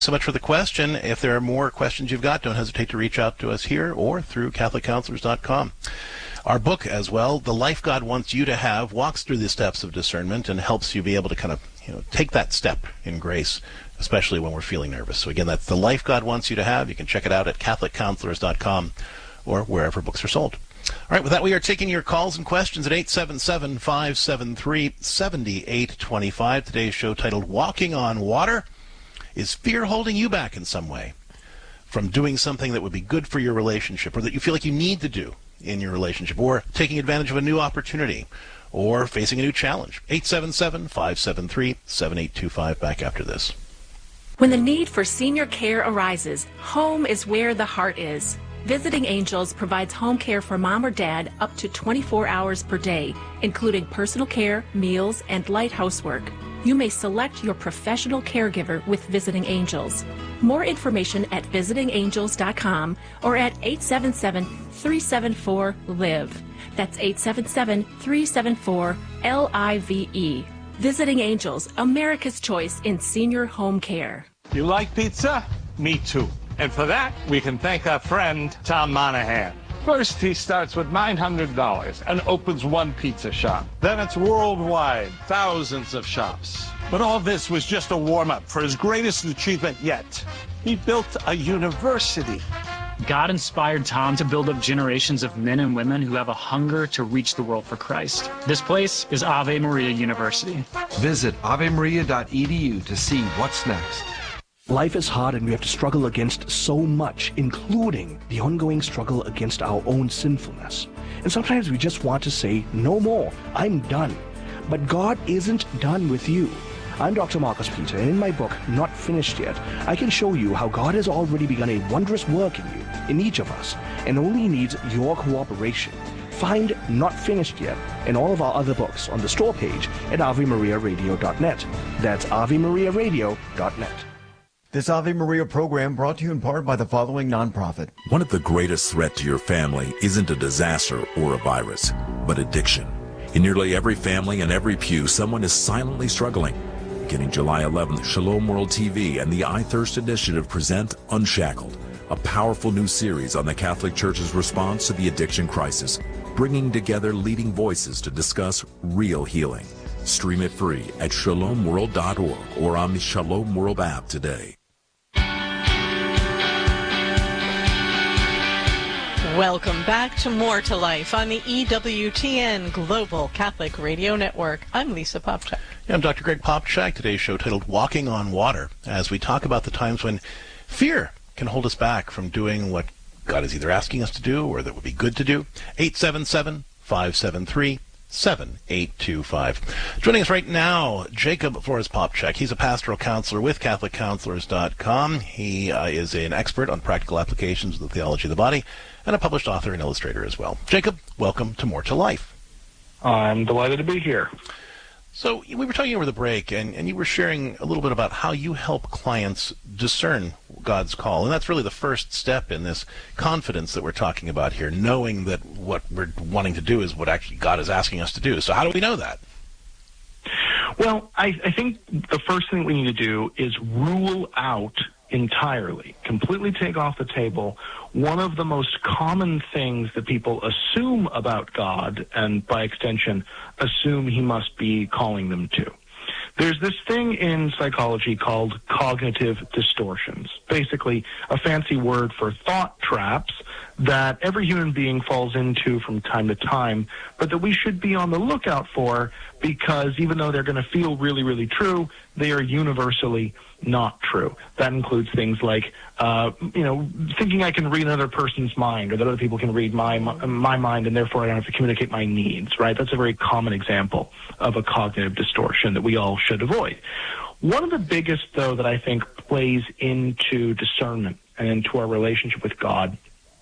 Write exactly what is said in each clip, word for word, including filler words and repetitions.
So much for the question. If there are more questions you've got, don't hesitate to reach out to us here or through Catholic Counselors dot com. Our book as well, The Life God Wants You to Have, walks through the steps of discernment and helps you be able to kind of, you know, take that step in grace, especially when we're feeling nervous. So again, that's The Life God Wants You to Have. You can check it out at Catholic Counselors dot com or wherever books are sold. All right, with that, we are taking your calls and questions at eight seven seven, five seven three, seven eight two five. Today's show titled Walking on Water. Is fear holding you back in some way from doing something that would be good for your relationship, or that you feel like you need to do in your relationship, or taking advantage of a new opportunity, or facing a new challenge? eight seven seven, five seven three, seven eight two five. Back after this. When the need for senior care arises, home is where the heart is. Visiting Angels provides home care for mom or dad up to twenty-four hours per day, including personal care, meals, and light housework. You may select your professional caregiver with Visiting Angels. More information at visiting angels dot com or at eight seven seven, three seven four, L I V E. That's eight seven seven, three seven four, L I V E. Visiting Angels, America's choice in senior home care. You like pizza? Me too. And for that, we can thank our friend Tom Monahan. First, he starts with nine hundred dollars and opens one pizza shop. Then it's worldwide, thousands of shops. But all this was just a warm-up for his greatest achievement yet. He built a university. God inspired Tom to build up generations of men and women who have a hunger to reach the world for Christ. This place is Ave Maria University. Visit ave maria dot e d u to see what's next. Life is hard and we have to struggle against so much, including the ongoing struggle against our own sinfulness. And sometimes we just want to say, no more, I'm done. But God isn't done with you. I'm Doctor Marcus Peter, and in my book, Not Finished Yet, I can show you how God has already begun a wondrous work in you, in each of us, and only needs your cooperation. Find Not Finished Yet and all of our other books on the store page at ave maria radio dot net. That's ave maria radio dot net. This Ave Maria program brought to you in part by the following nonprofit. One of the greatest threats to your family isn't a disaster or a virus, but addiction. In nearly every family and every pew, someone is silently struggling. Beginning July eleventh, Shalom World T V and the I Thirst Initiative present Unshackled, a powerful new series on the Catholic Church's response to the addiction crisis, bringing together leading voices to discuss real healing. Stream it free at shalom world dot org or on the Shalom World app today. Welcome back to More to Life on the E W T N Global Catholic Radio Network. I'm Lisa Popchak. Yeah, I'm Doctor Greg Popchak. Today's show titled Walking on Water, as we talk about the times when fear can hold us back from doing what God is either asking us to do or that would be good to do. eight seven seven, five seven three, seven eight two five. Joining us right now, Jacob Flores Popchak. He's a pastoral counselor with Catholic Counselors dot com. He uh, is an expert on practical applications of the theology of the body and a published author and illustrator as well. Jacob, welcome to More to Life. I'm delighted to be here. So we were talking over the break, and, and you were sharing a little bit about how you help clients discern God's call. And that's really the first step in this confidence that we're talking about here, knowing that what we're wanting to do is what actually God is asking us to do. So how do we know that? Well, I, I think the first thing we need to do is rule out entirely, completely take off the table, one of the most common things that people assume about God, and by extension, assume he must be calling them to. There's this thing in psychology called cognitive distortions, basically a fancy word for thought traps that every human being falls into from time to time, but that we should be on the lookout for, because even though they're going to feel really, really true, they are universally not true. That includes things like, uh, you know, thinking I can read another person's mind, or that other people can read my my mind, and therefore I don't have to communicate my needs, right? That's a very common example of a cognitive distortion that we all should avoid. One of the biggest, though, that I think plays into discernment and into our relationship with God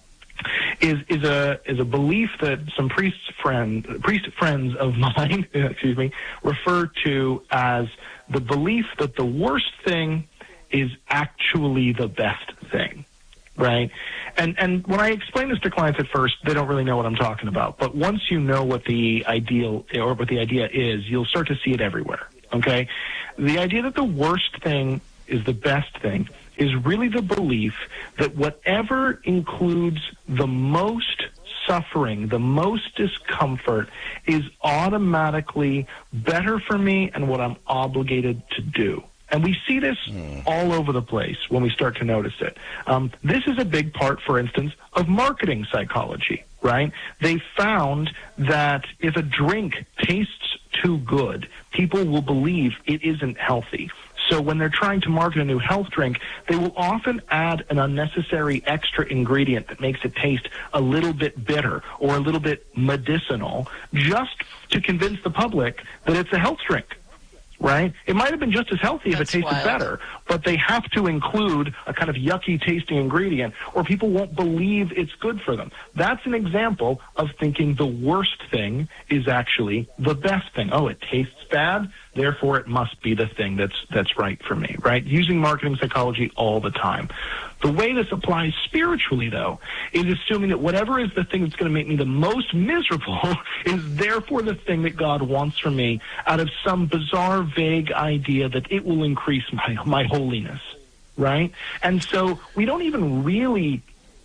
is is a is a belief that some priest friend priest friends of mine, excuse me, refer to as the belief that the worst thing is actually the best thing, right? And and when I explain this to clients at first, they don't really know what I'm talking about. But once you know what the ideal or what the idea is, you'll start to see it everywhere. Okay, the idea that the worst thing is the best thing is really the belief that whatever includes the most suffering, the most discomfort, is automatically better for me and what I'm obligated to do. And we see this mm. all over the place when we start to notice it. Um, this is a big part, for instance, of marketing psychology, right? They found that if a drink tastes too good, people will believe it isn't healthy. So when they're trying to market a new health drink, they will often add an unnecessary extra ingredient that makes it taste a little bit bitter or a little bit medicinal, just to convince the public that it's a health drink. Right? It might have been just as healthy That's if it tasted wild. better, but they have to include a kind of yucky tasting ingredient or people won't believe it's good for them. That's an example of thinking the worst thing is actually the best thing. Oh, it tastes bad, therefore it must be the thing that's that's right for me, right? Using marketing psychology all the time. The way this applies spiritually, though, is assuming that whatever is the thing that's going to make me the most miserable is therefore the thing that God wants from me out of some bizarre, vague idea that it will increase my, my holiness, right? And so we don't even really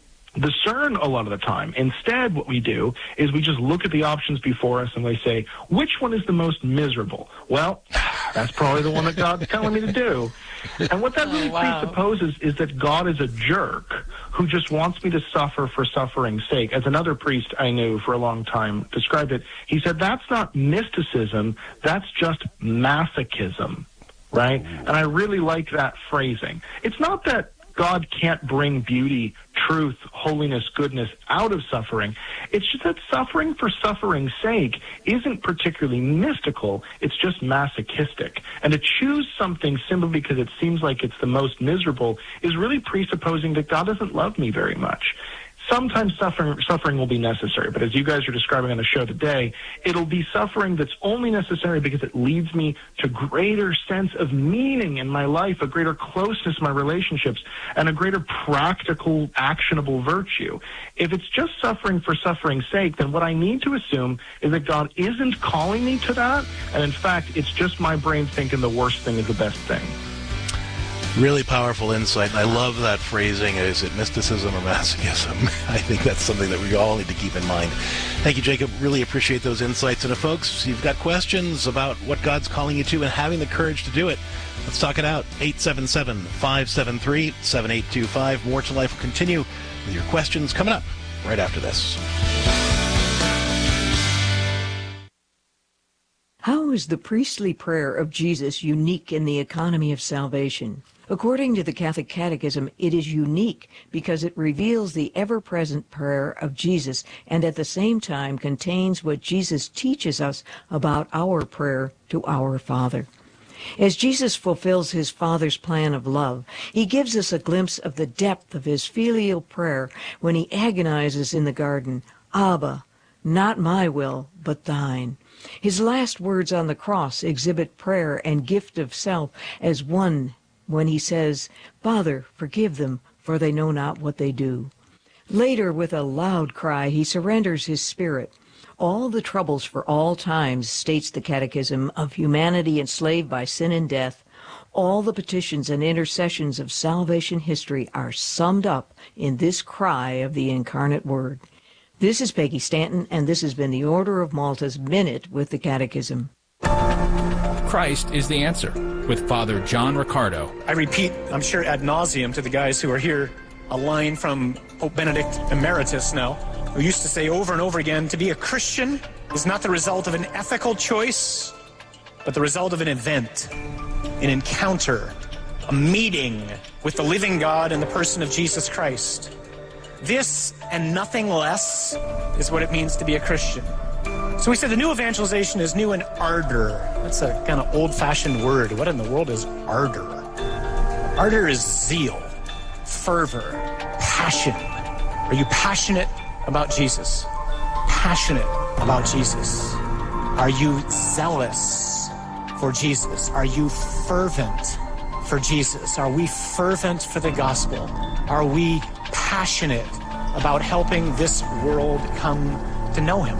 discern a lot of the time. Instead, what we do is we just look at the options before us and we say, which one is the most miserable? Well, that's probably the one that God's telling me to do. And what that really oh, wow. presupposes is that God is a jerk who just wants me to suffer for suffering's sake. As another priest I knew for a long time described it, he said, that's not mysticism, that's just masochism, right? And I really like that phrasing. It's not that God can't bring beauty, truth, holiness, goodness out of suffering. It's just that suffering for suffering's sake isn't particularly mystical. It's just masochistic. And to choose something simply because it seems like it's the most miserable is really presupposing that God doesn't love me very much. Sometimes suffering, suffering will be necessary, but as you guys are describing on the show today, it'll be suffering that's only necessary because it leads me to greater sense of meaning in my life, a greater closeness in my relationships, and a greater practical, actionable virtue. If it's just suffering for suffering's sake, then what I need to assume is that God isn't calling me to that, and in fact, it's just my brain thinking the worst thing is the best thing. Really powerful insight, and I love that phrasing. Is it mysticism or masochism? I think that's something that we all need to keep in mind. Thank you, Jacob. Really appreciate those insights. And if folks, you've got questions about what God's calling you to and having the courage to do it, let's talk it out. eight seven seven, five seven three, seven eight two five. More to Life will continue with your questions coming up right after this. How is the priestly prayer of Jesus unique in the economy of salvation? According to the Catholic Catechism, it is unique because it reveals the ever-present prayer of Jesus and at the same time contains what Jesus teaches us about our prayer to our Father. As Jesus fulfills his Father's plan of love, he gives us a glimpse of the depth of his filial prayer when he agonizes in the garden, Abba, not my will, but thine. His last words on the cross exhibit prayer and gift of self as one when he says, Father, forgive them, for they know not what they do. Later, with a loud cry, he surrenders his spirit. All the troubles for all times, states the Catechism, of humanity enslaved by sin and death, all the petitions and intercessions of salvation history are summed up in this cry of the incarnate Word. This is Peggy Stanton, and this has been the Order of Malta's Minute with the Catechism. Christ is the answer, with Father John Riccardo. I repeat, I'm sure ad nauseum to the guys who are here, a line from Pope Benedict Emeritus now, who used to say over and over again, to be a Christian is not the result of an ethical choice, but the result of an event, an encounter, a meeting with the living God in the person of Jesus Christ. This and nothing less is what it means to be a Christian. So we said the new evangelization is new in ardor. That's a kind of old-fashioned word. What in the world is ardor? Ardor is zeal, fervor, passion. Are you passionate about Jesus? Passionate about Jesus? Are you zealous for Jesus? Are you fervent for Jesus? Are we fervent for the gospel? Are we passionate about helping this world come to know him?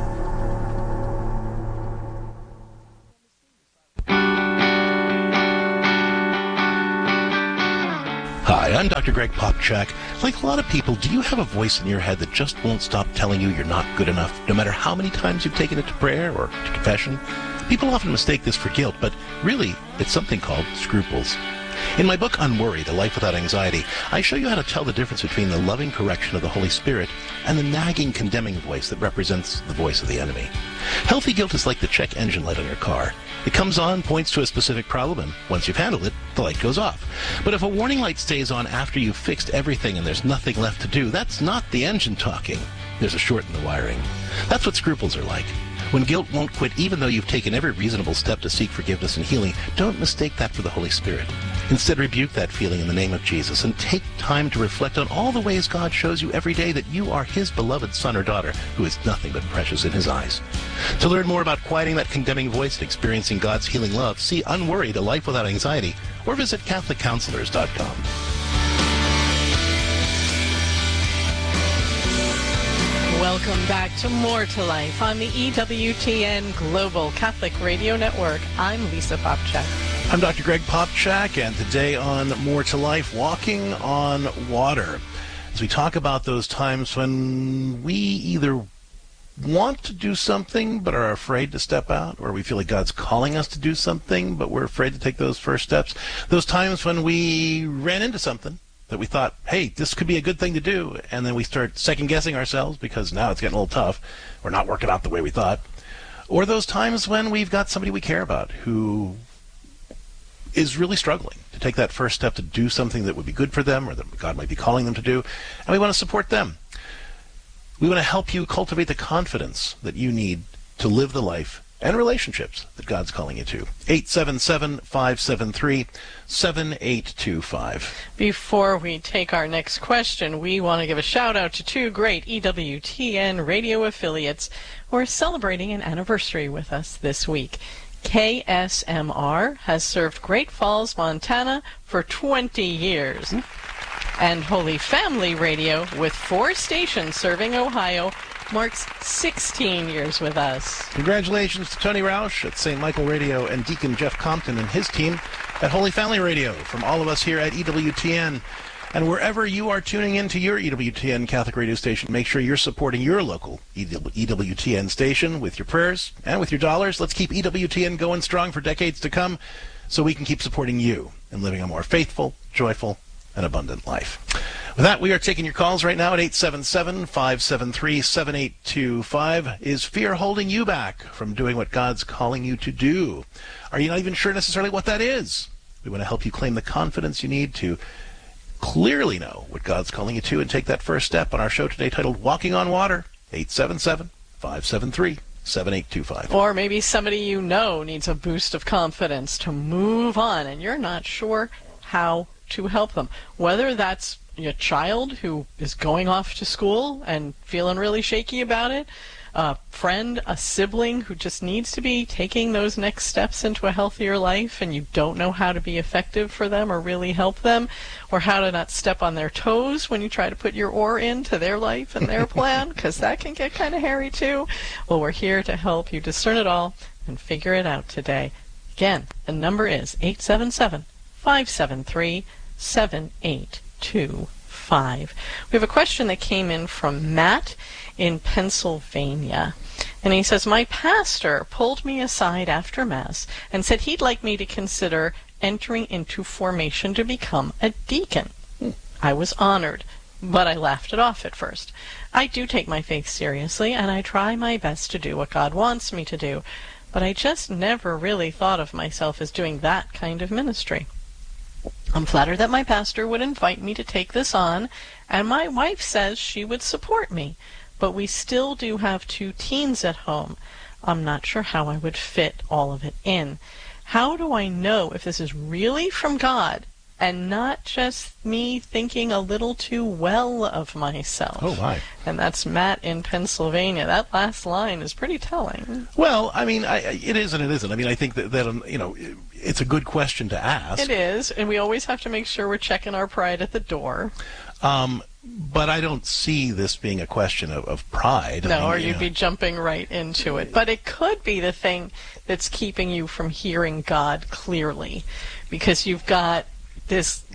Hi, I'm Doctor Greg Popchak. Like a lot of people, do you have a voice in your head that just won't stop telling you you're not good enough, no matter how many times you've taken it to prayer or to confession? People often mistake this for guilt, but really, it's something called scruples. In my book, Unworried, A Life Without Anxiety, I show you how to tell the difference between the loving correction of the Holy Spirit and the nagging, condemning voice that represents the voice of the enemy. Healthy guilt is like the check engine light on your car. It comes on, points to a specific problem, and once you've handled it, the light goes off. But if a warning light stays on after you've fixed everything and there's nothing left to do, that's not the engine talking. There's a short in the wiring. That's what scruples are like. When guilt won't quit, even though you've taken every reasonable step to seek forgiveness and healing, don't mistake that for the Holy Spirit. Instead, rebuke that feeling in the name of Jesus and take time to reflect on all the ways God shows you every day that you are His beloved son or daughter who is nothing but precious in His eyes. To learn more about quieting that condemning voice and experiencing God's healing love, see Unworried, A Life Without Anxiety, or visit Catholic Counselors dot com. Welcome back to More to Life on the E W T N Global Catholic Radio Network. I'm Lisa Popchak. I'm Doctor Greg Popchak, and today on More to Life, walking on water. As we talk about those times when we either want to do something but are afraid to step out, or we feel like God's calling us to do something but we're afraid to take those first steps. Those times when we ran into something that we thought, hey, this could be a good thing to do, and then we start second-guessing ourselves because now it's getting a little tough. We're not working out the way we thought. Or those times when we've got somebody we care about who is really struggling to take that first step to do something that would be good for them or that God might be calling them to do, and we want to support them. We want to help you cultivate the confidence that you need to live the life and relationships that God's calling you to. eight seven seven, five seven three, seven eight two five. Before we take our next question, we want to give a shout out to two great E W T N radio affiliates who are celebrating an anniversary with us this week. K S M R has served Great Falls, Montana for twenty years. Mm-hmm. And Holy Family Radio, with four stations serving Ohio, marks sixteen years with us. Congratulations to Tony Roush at Saint Michael Radio and Deacon Jeff Compton and his team at Holy Family Radio. From all of us here at E W T N, and wherever you are tuning into your E W T N Catholic radio station, make sure you're supporting your local E W T N station with your prayers and with your dollars. Let's keep E W T N going strong for decades to come so we can keep supporting you and living a more faithful, joyful, and abundant life. With that, we are taking your calls right now at eight seven seven, five seven three, seven eight two five. Is fear holding you back from doing what God's calling you to do? Are you not even sure necessarily what that is? We want to help you claim the confidence you need to clearly know what God's calling you to and take that first step on our show today titled Walking on Water. eight seven seven, five seven three, seven eight two five. Or maybe somebody you know needs a boost of confidence to move on and you're not sure how to help them. Whether that's a child who is going off to school and feeling really shaky about it, a friend, a sibling who just needs to be taking those next steps into a healthier life and you don't know how to be effective for them or really help them, or how to not step on their toes when you try to put your oar into their life and their plan, because that can get kind of hairy too. Well, we're here to help you discern it all and figure it out today. Again, the number is eight seven seven, five seven three, seven eight two five. We have a question that came in from Matt in Pennsylvania. And he says, my pastor pulled me aside after Mass and said he'd like me to consider entering into formation to become a deacon. I was honored, but I laughed it off at first. I do take my faith seriously, and I try my best to do what God wants me to do, but I just never really thought of myself as doing that kind of ministry. I'm flattered that my pastor would invite me to take this on, and my wife says she would support me, but we still do have two teens at home. I'm not sure how I would fit all of it in. How do I know if this is really from God and not just me thinking a little too well of myself? Oh, my. And that's Matt in Pennsylvania. That last line is pretty telling. Well, I mean, I, it is and it isn't. I mean, I think that, that um, you know, it's a good question to ask. It is, and we always have to make sure we're checking our pride at the door. Um, but I don't see this being a question of, of pride. No, I mean, or you you'd know. be jumping right into it. But it could be the thing that's keeping you from hearing God clearly, because you've got this little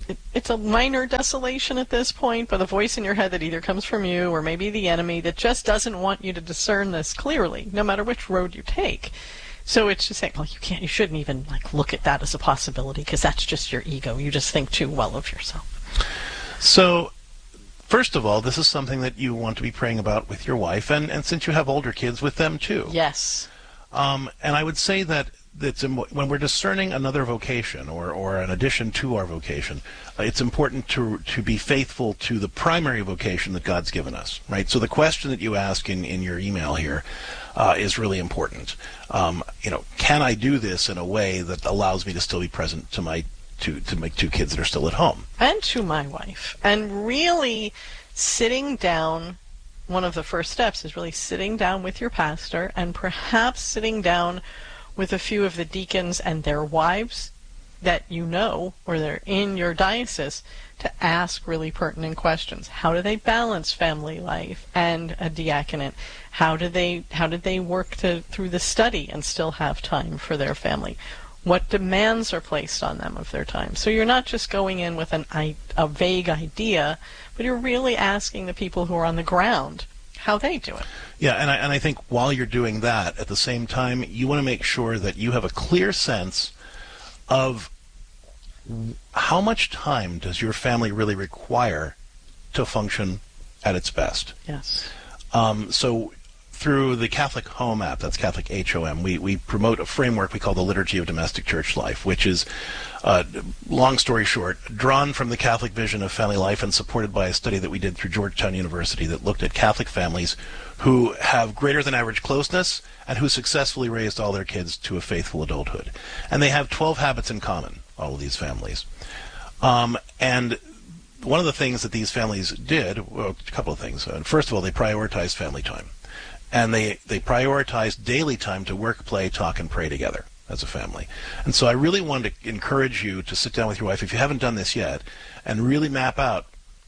it, it's a minor desolation at this point, but a voice in your head that either comes from you or maybe the enemy that just doesn't want you to discern this clearly, no matter which road you take. So it's just saying, well, you can't, you shouldn't even like look at that as a possibility because that's just your ego. You just think too well of yourself. So, first of all, this is something that you want to be praying about with your wife, and, and since you have older kids, with them too. Yes. Um, and I would say that it's when we're discerning another vocation or, or an addition to our vocation, uh, it's important to to be faithful to the primary vocation that God's given us, right? So the question that you ask in, in your email here uh, is really important. Um, you know, can I do this in a way that allows me to still be present to my to, to my two kids that are still at home? And to my wife. And really sitting down, one of the first steps is really sitting down with your pastor and perhaps sitting down with a few of the deacons and their wives that you know, or they're in your diocese, to ask really pertinent questions. How do they balance family life and a diaconate? How do they how did they work to through the study and still have time for their family? What demands are placed on them of their time? So you're not just going in with an a vague idea, but you're really asking the people who are on the ground how they do it. Yeah, and I, and I think while you're doing that, at the same time, you want to make sure that you have a clear sense of how much time does your family really require to function at its best. Yes. Um, so through the Catholic Home app, that's Catholic H O M, we, we promote a framework we call the Liturgy of Domestic Church Life, which is, uh, long story short, drawn from the Catholic vision of family life and supported by a study that we did through Georgetown University that looked at Catholic families who have greater than average closeness and who successfully raised all their kids to a faithful adulthood. And they have twelve habits in common, all of these families. Um, and one of the things that these families did, well, a couple of things. First of all, they prioritized family time. And they, they prioritized daily time to work, play, talk, and pray together as a family. And so I really wanted to encourage you to sit down with your wife, if you haven't done this yet, and really map out,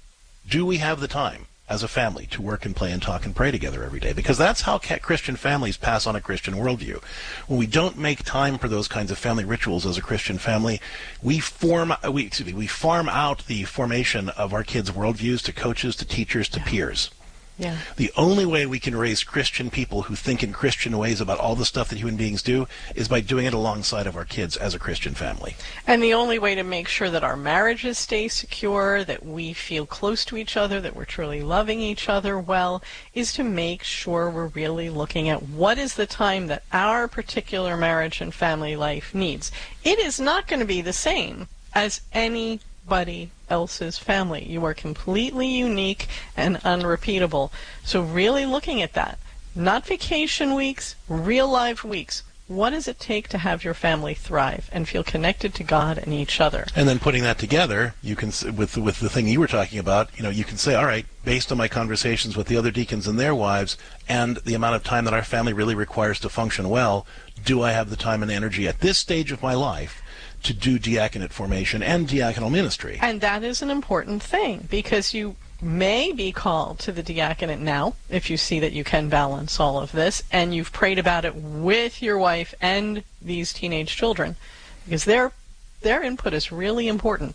do we have the time as a family to work and play and talk and pray together every day? Because that's how Christian families pass on a Christian worldview. When we don't make time for those kinds of family rituals as a Christian family, we form, we, excuse me, we farm out the formation of our kids' worldviews to coaches, to teachers, to yeah. peers. Yeah. The only way we can raise Christian people who think in Christian ways about all the stuff that human beings do is by doing it alongside of our kids as a Christian family. And the only way to make sure that our marriages stay secure, that we feel close to each other, that we're truly loving each other well, is to make sure we're really looking at what is the time that our particular marriage and family life needs. It is not going to be the same as any anybody else's family. You are completely unique and unrepeatable. So really looking at that, not vacation weeks, real life weeks. What does it take to have your family thrive and feel connected to God and each other? And then putting that together, you can with with the thing you were talking about, you know, you can say, all right, based on my conversations with the other deacons and their wives and the amount of time that our family really requires to function well, do I have the time and energy at this stage of my life to do diaconate formation and diaconal ministry? And that is an important thing, because you may be called to the diaconate now, if you see that you can balance all of this, and you've prayed about it with your wife and these teenage children, because their their input is really important.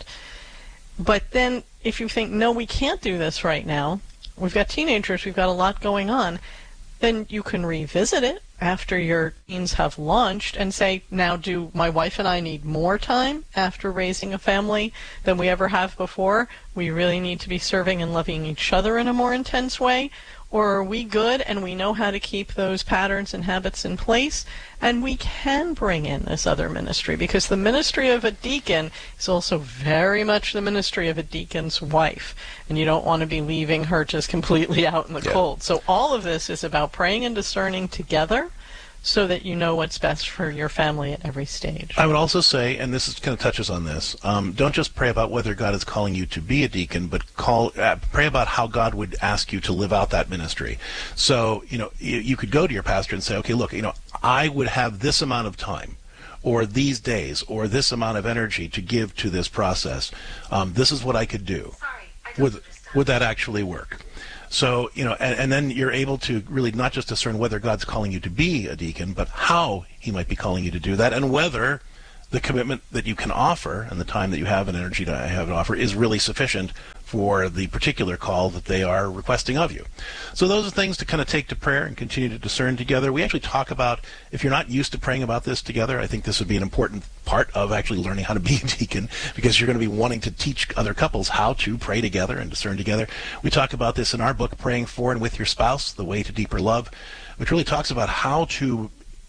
But then if you think, no, we can't do this right now, we've got teenagers, we've got a lot going on, then you can revisit it after your teens have launched and say, now do my wife and I need more time after raising a family than we ever have before? We really need to be serving and loving each other in a more intense way? Or are we good and we know how to keep those patterns and habits in place, and we can bring in this other ministry? Because the ministry of a deacon is also very much the ministry of a deacon's wife, and you don't want to be leaving her just completely out in the yeah. cold. So all of this is about praying and discerning together, so that you know what's best for your family at every stage. I would also say, and this is kind of touches on this, um, don't just pray about whether God is calling you to be a deacon, but call uh, pray about how God would ask you to live out that ministry. So, you know, you, you could go to your pastor and say, okay, look, you know, I would have this amount of time, or these days, or this amount of energy to give to this process. Um, this is what I could do. Sorry, I would, would that actually work? So, you know, and, and then you're able to really not just discern whether God's calling you to be a deacon, but how he might be calling you to do that, and whether the commitment that you can offer and the time that you have and energy to have to offer is really sufficient for the particular call that they are requesting of you. So those are things to kind of take to prayer and continue to discern together. We actually talk about, if you're not used to praying about this together, I think this would be an important part of actually learning how to be a deacon, because you're going to be wanting to teach other couples how to pray together and discern together. We talk about this in our book, Praying For and With Your Spouse, The Way to Deeper Love, which really talks about how to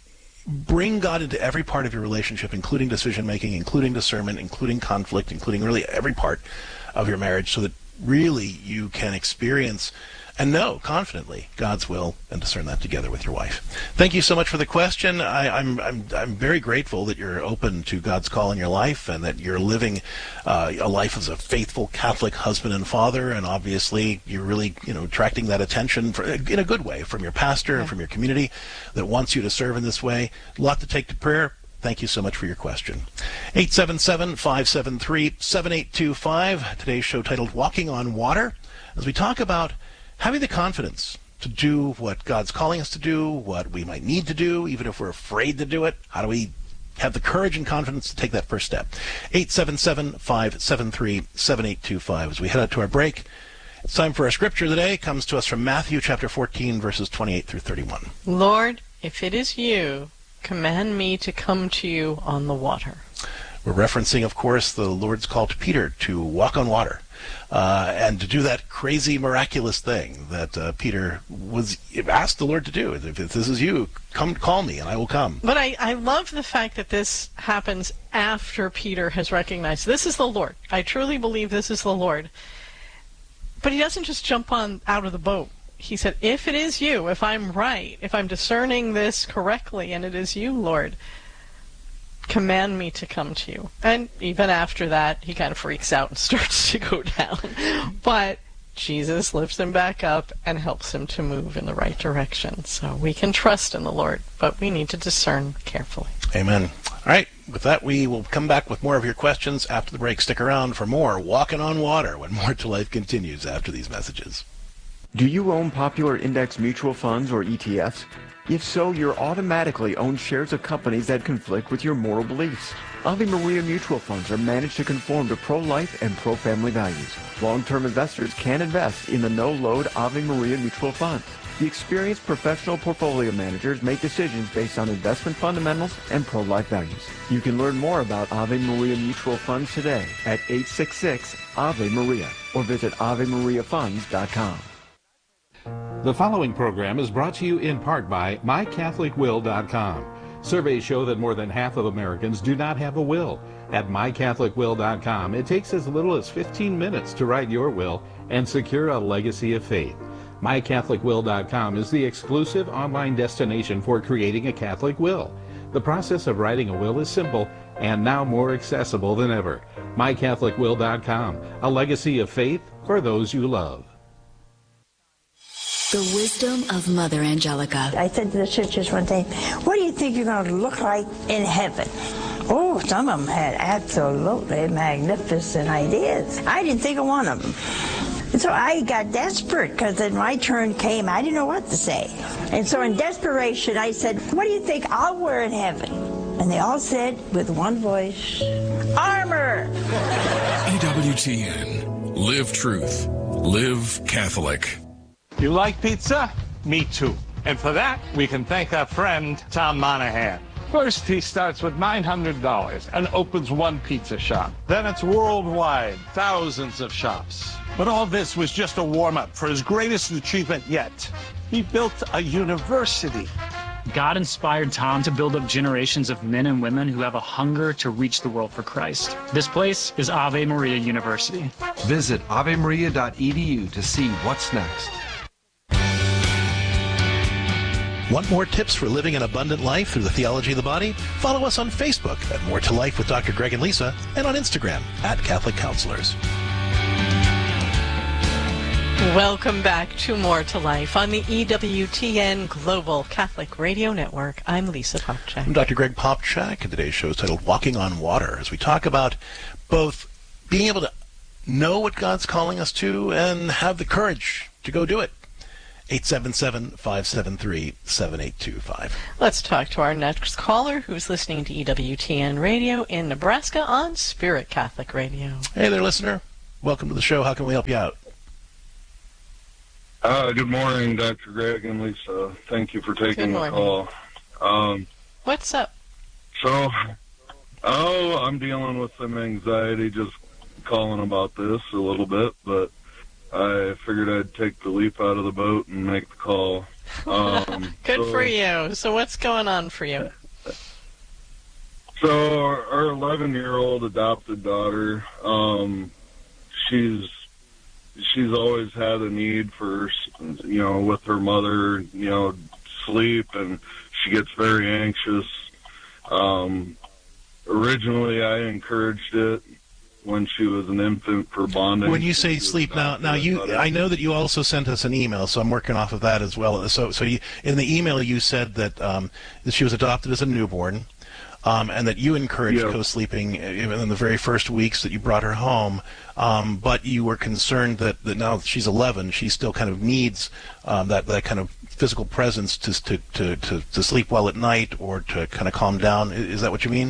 bring God into every part of your relationship, including decision-making, including discernment, including conflict, including really every part of your marriage, so that really you can experience and know confidently God's will and discern that together with your wife. Thank you so much for the question. I, I'm, I'm, I'm very grateful that you're open to God's call in your life and that you're living uh, a life as a faithful Catholic husband and father, and obviously you're really, you know, attracting that attention for, in a good way from your pastor and from your community that wants you to serve in this way. A lot to take to prayer. Thank you so much for your question. eight seven seven, five seven three, seven eight two five. Today's show titled Walking on Water, as we talk about having the confidence to do what God's calling us to do, what we might need to do, even if we're afraid to do it. How do we have the courage and confidence to take that first step? eight seven seven, five seven three, seven eight two five. As we head out to our break, it's time for our scripture today. It comes to us from Matthew chapter fourteen, verses twenty-eight through thirty-one. Lord, if it is you, command me to come to you on the water. We're referencing, of course, the Lord's call to Peter to walk on water, uh, and to do that crazy, miraculous thing that uh, Peter was asked the Lord to do. If this is you, come call me and I will come. But I, I love the fact that this happens after Peter has recognized this is the Lord. I truly believe this is the Lord. But he doesn't just jump on out of the boat. He said, if it is you, if I'm right, if I'm discerning this correctly, and it is you, Lord, command me to come to you. And even after that, he kind of freaks out and starts to go down. But Jesus lifts him back up and helps him to move in the right direction. So we can trust in the Lord, but we need to discern carefully. Amen. All right. With that, we will come back with more of your questions after the break. Stick around for more Walking on Water when More to Life continues after these messages. Do you own popular index mutual funds or E T Fs? If so, you're automatically own shares of companies that conflict with your moral beliefs. Ave Maria mutual funds are managed to conform to pro-life and pro-family values. Long-term investors can invest in the no-load Ave Maria mutual funds. The experienced professional portfolio managers make decisions based on investment fundamentals and pro-life values. You can learn more about Ave Maria mutual funds today at eight six six, A V E Maria or visit ave maria funds dot com. The following program is brought to you in part by my catholic will dot com. Surveys show that more than half of Americans do not have a will. At my catholic will dot com, it takes as little as fifteen minutes to write your will and secure a legacy of faith. my catholic will dot com is the exclusive online destination for creating a Catholic will. The process of writing a will is simple and now more accessible than ever. my catholic will dot com, a legacy of faith for those you love. The wisdom of Mother Angelica. I said to the sisters one day, what do you think you're going to look like in heaven? Oh, some of them had absolutely magnificent ideas. I didn't think of one of them. And so I got desperate because then my turn came. I didn't know what to say. And so in desperation, I said, what do you think I'll wear in heaven? And they all said with one voice, armor. E W T N. Live truth. Live Catholic. You like pizza? Me too. And for that, we can thank our friend, Tom Monahan. First, he starts with nine hundred dollars and opens one pizza shop. Then it's worldwide, thousands of shops. But all this was just a warm-up for his greatest achievement yet. He built a university. God inspired Tom to build up generations of men and women who have a hunger to reach the world for Christ. This place is Ave Maria University. Visit ave maria dot e d u to see what's next. Want more tips for living an abundant life through the theology of the body? Follow us on Facebook at More to Life with Doctor Greg and Lisa, and on Instagram at Catholic Counselors. Welcome back to More to Life on the E W T N Global Catholic Radio Network. I'm Lisa Popchak. I'm Doctor Greg Popchak, and today's show is titled Walking on Water, as we talk about both being able to know what God's calling us to and have the courage to go do it. eight seven seven, five seven three, seven eight two five. Let's talk to our next caller who's listening to E W T N Radio in Nebraska on Spirit Catholic Radio. Hey there, listener. Welcome to the show. How can we help you out? Uh, good morning, Doctor Greg and Lisa. Thank you for taking the call. Um, What's up? So, oh, I'm dealing with some anxiety just calling about this a little bit, but I figured I'd take the leap out of the boat and make the call. Um, Good so, for you. So what's going on for you? So our eleven-year-old adopted daughter, um, she's she's always had a need for, you know, with her mother, you know, sleep, and she gets very anxious. Um, originally, I encouraged it when she was an infant for bonding. When you say sleep, now, now you, I know that you also sent us an email, so I'm working off of that as well. So, so you, in the email, you said that um, that she was adopted as a newborn, um, and that you encouraged Yeah. co-sleeping even in the very first weeks that you brought her home. Um, but you were concerned that, that now that she's eleven, she still kind of needs um, that that kind of physical presence to to to to, to sleep well at night or to kind of calm down. Is, is that what you mean?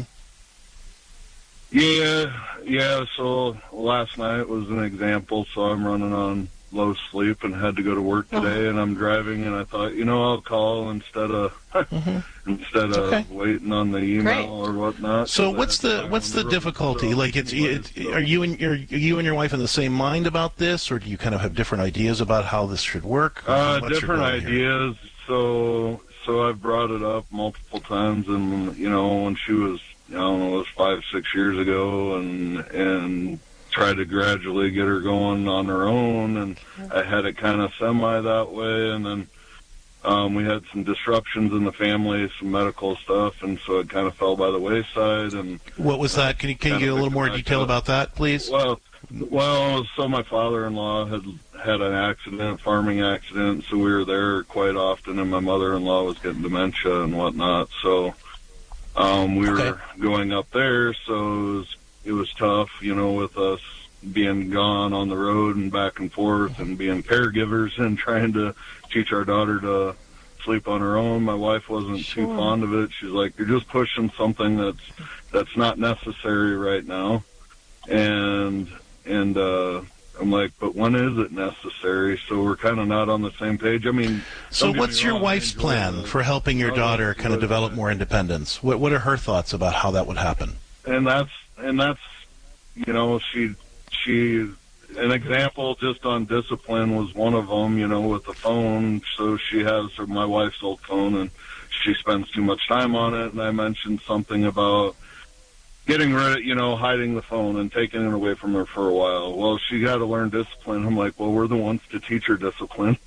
Yeah, yeah, so last night was an example, so I'm running on low sleep and had to go to work today, and I'm driving, and I thought, you know, I'll call instead of mm-hmm. instead of okay. waiting on the email Great. or whatnot. So what's the what's the difficulty? Like, it's, it's are you and your you and your wife in the same mind about this, or do you kind of have different ideas about how this should work? Uh, What's your different goal here? ideas. So, so I've brought it up multiple times, and you know, when she was, I don't know, it was five, six years ago, and and tried to gradually get her going on her own, and I had it kind of semi that way, and then um, we had some disruptions in the family, some medical stuff, and so it kind of fell by the wayside. And What was that? Can you can you get a little more detail about that, please? Well, well, so my father-in-law had had an accident, farming accident, so we were there quite often, and my mother-in-law was getting dementia and whatnot, so um, we Okay. were going up there, so it was, it was tough, you know, with us being gone on the road and back and forth and being caregivers and trying to teach our daughter to sleep on her own. My wife wasn't too Sure. fond of it. She's like, you're just pushing something that's that's not necessary right now. And and uh I'm like, but when is it necessary? So we're kind of not on the same page. I mean, So don't get what's me your wrong, I wif's enjoy plan the- for helping your Oh, daughter kind of but- develop more independence? What what are her thoughts about how that would happen? and that's and that's you know, she she an example just on discipline was one of them, you know, with the phone. So she has her, my wife's old phone, and she spends too much time on it. And I mentioned something about getting rid of, you know, hiding the phone and taking it away from her for a while. Well, she got to learn discipline. I'm like, well, we're the ones to teach her discipline.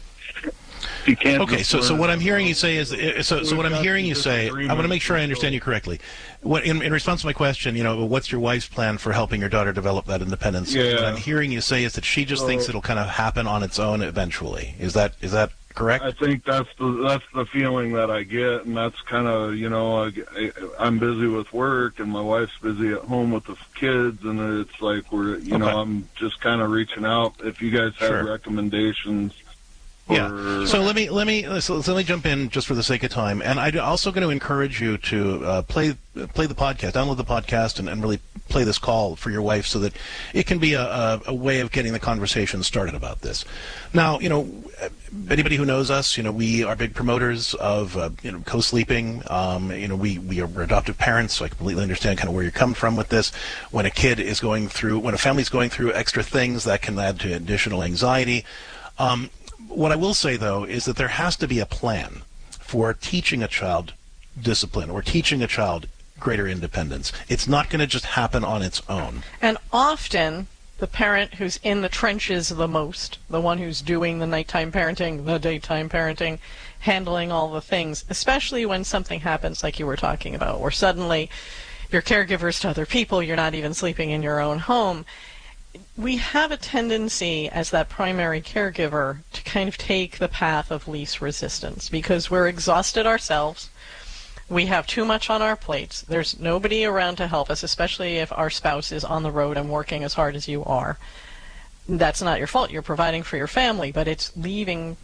She can't. Okay, just so so learn what I'm hearing you say is uh, so so what I'm hearing you say. I want to make sure I understand you correctly. What in, in response to my question, you know, what's your wife's plan for helping your daughter develop that independence? Yeah. What I'm hearing you say is that she just So- thinks it'll kind of happen on its own eventually. Is that is that correct? I think that's the that's the feeling that I get, and that's kind of, you know, I, I, I'm busy with work, and my wife's busy at home with the kids, and it's like we're, you know, Okay. I'm just kind of reaching out. If you guys have Sure. recommendations. Yeah. for- So let me let me so, so let me jump in just for the sake of time, and I'm also going to encourage you to uh, play play the podcast, download the podcast, and, and really play this call for your wife, so that it can be a, a, a way of getting the conversation started about this. Now, you know, anybody who knows us, you know, we are big promoters of uh, you know co-sleeping. Um, you know, we we are we're adoptive parents, so I completely understand kind of where you're coming from with this. When a kid is going through, when a family's going through extra things, that can add to additional anxiety. Um, What I will say, though, is that there has to be a plan for teaching a child discipline or teaching a child greater independence. It's not going to just happen on its own. And often, the parent who's in the trenches the most, the one who's doing the nighttime parenting, the daytime parenting, handling all the things, especially when something happens like you were talking about, where suddenly you're caregivers to other people, you're not even sleeping in your own home. We have a tendency as that primary caregiver to kind of take the path of least resistance because we're exhausted ourselves. We have too much on our plates. There's nobody around to help us, especially if our spouse is on the road and working as hard as you are. That's not your fault. You're providing for your family, but it's leaving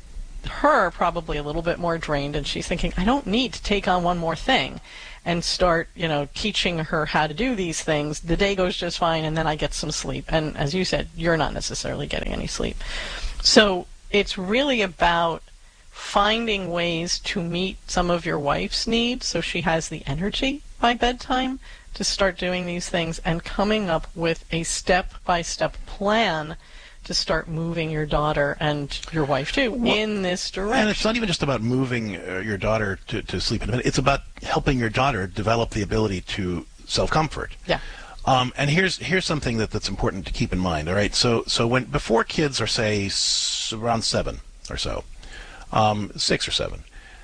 her probably a little bit more drained, and she's thinking, I don't need to take on one more thing and start, you know, teaching her how to do these things. The day goes just fine, and then I get some sleep. And as you said, you're not necessarily getting any sleep. So it's really about finding ways to meet some of your wife's needs so she has the energy by bedtime to start doing these things, and coming up with a step-by-step plan to start moving your daughter and your wife too well, in this direction. And it's not even just about moving uh, your daughter to, to sleep in a minute. It's about helping your daughter develop the ability to self-comfort. Yeah. Um, and here's here's something that, that's important to keep in mind. All right. So so when before kids are say s- around seven or so, um, six or seven,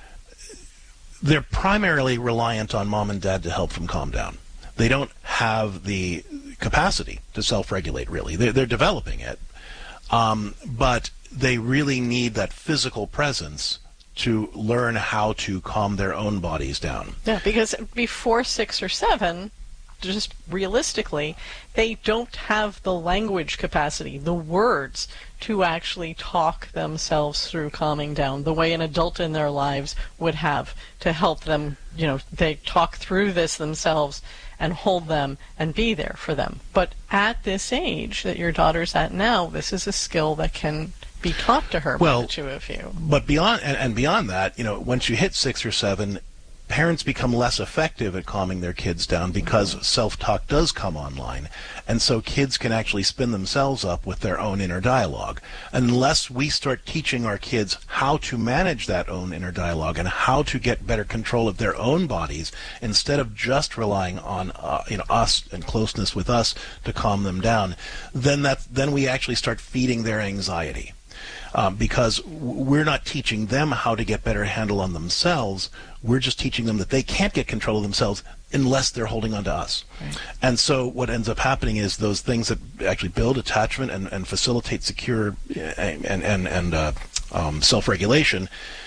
they're primarily reliant on mom and dad to help them calm down. They don't have the capacity to self-regulate. Really, they're they're developing it. Um, but they really need that physical presence to learn how to calm their own bodies down. Yeah, because before six or seven, just realistically, they don't have the language capacity, the words, to actually talk themselves through calming down the way an adult in their lives would have to help them, you know, they talk through this themselves and hold them and be there for them. But at this age that your daughter's at now, this is a skill that can be taught to her well, by the two of you. But beyond and, and beyond that, you know, once you hit six or seven, parents become less effective at calming their kids down because mm-hmm. self-talk does come online. And so kids can actually spin themselves up with their own inner dialogue. Unless we start teaching our kids how to manage that own inner dialogue and how to get better control of their own bodies instead of just relying on uh, you know, us and closeness with us to calm them down, then that then we actually start feeding their anxiety. Um, because we're not teaching them how to get better handle on themselves. We're just teaching them that they can't get control of themselves unless they're holding on to us. Right. And so what ends up happening is those things that actually build attachment and, and facilitate secure and, and, and uh, um, self-regulation,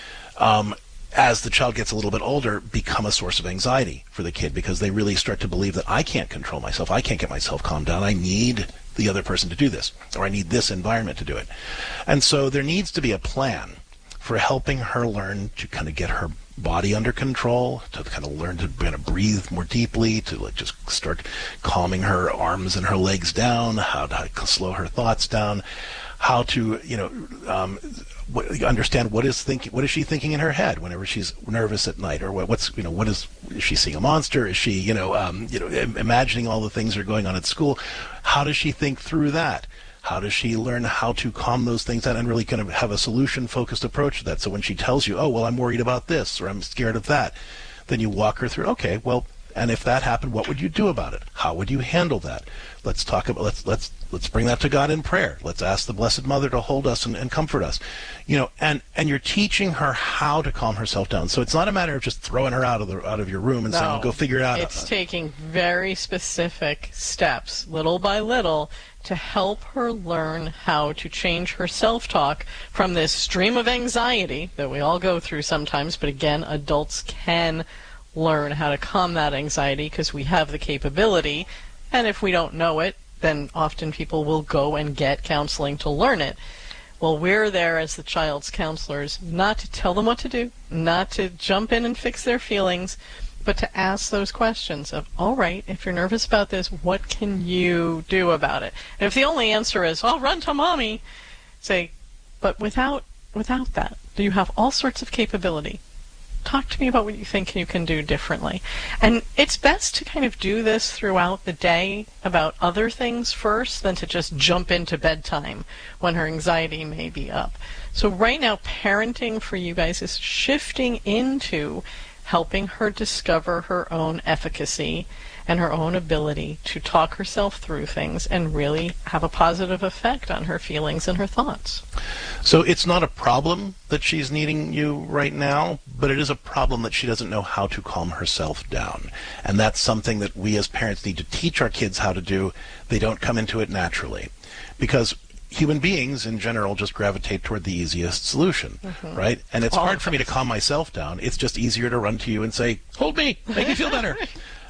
um, as the child gets a little bit older, become a source of anxiety for the kid, because they really start to believe that I can't control myself. I can't get myself calmed down. I need the other person to do this, or I need this environment to do it. And so there needs to be a plan for helping her learn to kind of get her body under control, to kind of learn to kind of breathe more deeply, to like just start calming her arms and her legs down, how to slow her thoughts down, how to, you know, um, what, understand what is thinking, what is she thinking in her head whenever she's nervous at night, or what, what's, you know, what is, is she seeing a monster? Is she, you know, um, you know, imagining all the things that are going on at school? How does she think through that? How does she learn how to calm those things down and really kind of have a solution-focused approach to that? So when she tells you, oh, well, I'm worried about this, or I'm scared of that, then you walk her through, okay, well, and if that happened, what would you do about it? How would you handle that? Let's talk about, let's, let's, let's bring that to God in prayer. Let's ask the Blessed Mother to hold us and, and comfort us. You know, and, and you're teaching her how to calm herself down. So it's not a matter of just throwing her out of the, out of your room and no, saying, go figure it out. It's taking very specific steps, little by little, to help her learn how to change her self-talk from this stream of anxiety that we all go through sometimes, but again, adults can learn how to calm that anxiety because we have the capability, and if we don't know it, then often people will go and get counseling to learn it. Well, we're there as the child's counselors, not to tell them what to do, not to jump in and fix their feelings, but to ask those questions of, all right, if you're nervous about this, what can you do about it? And if the only answer is, I'll run to mommy, say, but without without that, do you have all sorts of capability? Talk to me about what you think you can do differently. And it's best to kind of do this throughout the day about other things first than to just jump into bedtime when her anxiety may be up. So right now, parenting for you guys is shifting into helping her discover her own efficacy and her own ability to talk herself through things and really have a positive effect on her feelings and her thoughts. So it's not a problem that she's needing you right now, but it is a problem that she doesn't know how to calm herself down. And that's something that we as parents need to teach our kids how to do. They don't come into it naturally. Because human beings in general just gravitate toward the easiest solution, mm-hmm. right? And it's All hard for me to calm myself down. It's just easier to run to you and say, hold me, make me feel better.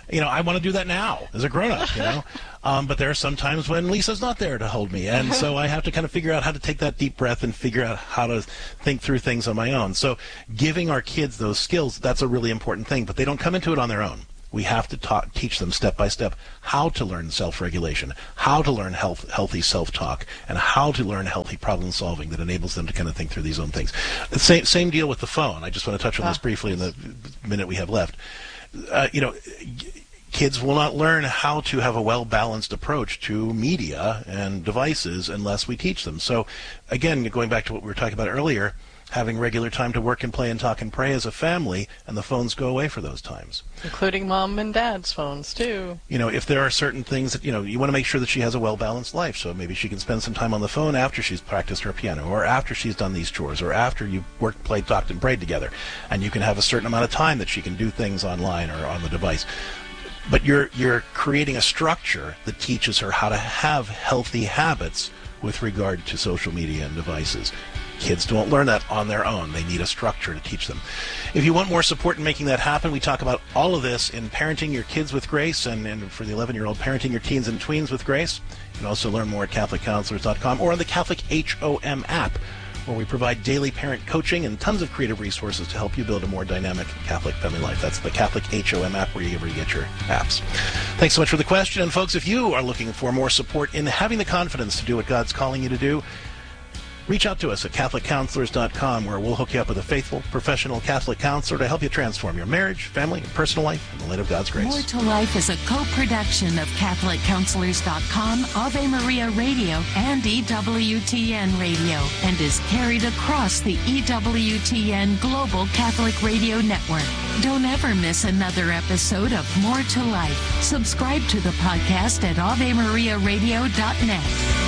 You know, I want to do that now as a grown-up, you know. Um, but there are some times when Lisa's not there to hold me. And so I have to kind of figure out how to take that deep breath and figure out how to think through things on my own. So giving our kids those skills, that's a really important thing. But they don't come into it on their own. We have to ta- teach them step by step how to learn self-regulation, how to learn health, healthy self-talk, and how to learn healthy problem-solving that enables them to kind of think through these own things. Same, same deal with the phone. I just want to touch on this briefly in the minute we have left. Uh, you know, kids will not learn how to have a well-balanced approach to media and devices unless we teach them. So, again, going back to what we were talking about earlier, having regular time to work and play and talk and pray as a family, and the phones go away for those times. Including mom and dad's phones, too. You know, if there are certain things that, you know, you want to make sure that she has a well-balanced life, so maybe she can spend some time on the phone after she's practiced her piano, or after she's done these chores, or after you've worked, played, talked, and prayed together, and you can have a certain amount of time that she can do things online or on the device. But you're you're creating a structure that teaches her how to have healthy habits with regard to social media and devices. Kids don't learn that on their own. They need a structure to teach them. If you want more support in making that happen, we talk about all of this in Parenting Your Kids with Grace, and, and for the eleven-year-old, Parenting Your Teens and Tweens with Grace. You can also learn more at Catholic Counselors dot com or on the Catholic H O M app, where we provide daily parent coaching and tons of creative resources to help you build a more dynamic Catholic family life. That's the Catholic H O M app, wherever you get your apps. Thanks so much for the question. And folks, if you are looking for more support in having the confidence to do what God's calling you to do, reach out to us at Catholic Counselors dot com, where we'll hook you up with a faithful, professional Catholic counselor to help you transform your marriage, family, and personal life in the light of God's grace. More to Life is a co-production of Catholic Counselors dot com, Ave Maria Radio, and E W T N Radio, and is carried across the E W T N Global Catholic Radio Network. Don't ever miss another episode of More to Life. Subscribe to the podcast at Ave Maria Radio dot net.